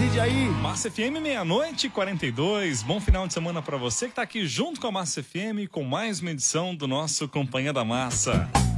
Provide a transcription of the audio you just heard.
preside aí. Massa FM, meia-noite, 42. Bom final de semana pra você que tá aqui junto com a Massa FM com mais uma edição do nosso Companhia da Massa.